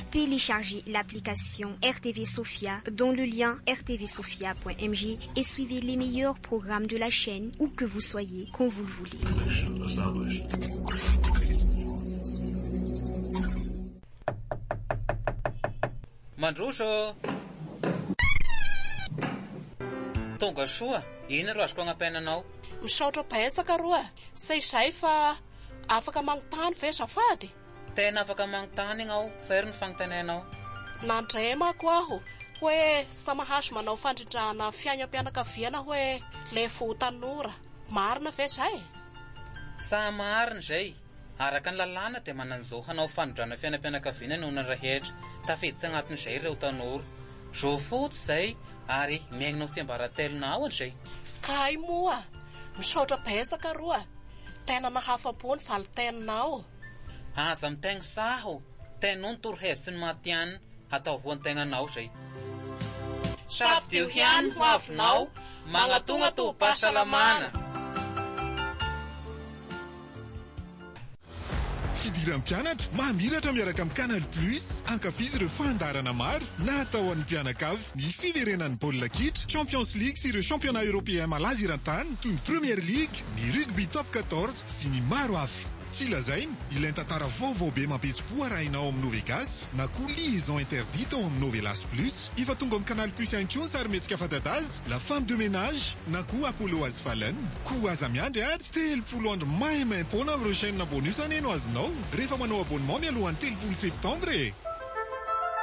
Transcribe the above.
Téléchargez l'application RTV Sofia dans le lien rtvsofia.mg et suivez les meilleurs programmes de la chaîne où que vous soyez quand vous le voulez. Mandroso tonga soa, ino ro azoko agnapenanao? Misaotra betsaka roa, tsy izay fa afaka manontany ve zafady? Tena afaka manontany ianao, very ny fanontanianao. Nandray mako aho hoe samahaso manao fandrindrahana fiainam-pianakaviana hoe le vao tanora. Marina ve zay? Sa marina zay. Araka ny lalàna dia manan'izao hanao fandrindrahana fiainam-pianakaviana noho ny rehetra. Tafiditsy agnatin'izay ireo tanora. Zao fotsy zay ary miaignao sy ambaratelonao an'izay. Kay moa, misaotra betsaka roa. Tena nahafa-po ny valitenanao. Aza mitegna saho, tenao ny torohevitsy ny matianina, atao voan-tegnanao zay. Safidio ihany ho avinao, magnatonga toham-pahasalamana. Fidiram-pianatra mamiratra miaraka amin'ny Canal Plus, ankafizy ireo fandarana maro na atao an'ny mpianakavy. Ny fiverenan'ny baolina kitra, Champions League sy ireo championnat européen malaza eran-tany toy ny Premier League, ny rugby top 14 sy ny maro hafa. Tsy lazainy, ilay tantara vaovao be mampetsi-po arahinao amin'ny Novegas na koa liaison interdite ao amin'ny Novelas Plus. Ifa tonga amin'ny Canal Plus ihany koa ny sarimihetsika fantadazy, La Femme de Ménage na koa Apollo azy falany. Koa aza miandry ary 30 andro maimaimpona amin'ireo chaîne bonus aneno azonao rehefa manao abonnement mialohan'ny 30 septembre.